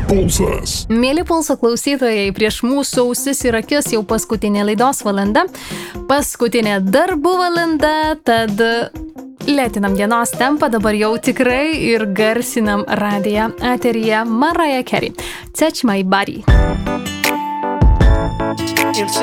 Pulsas. Mėly Pulso klausytojai, prieš mūsų ausis ir akis jau paskutinė laidos valanda, paskutinė darbų valanda, tad lėtinam dienos tempą dabar jau tikrai ir garsinam radiją eteryje Mariah Carey. Touch My Body.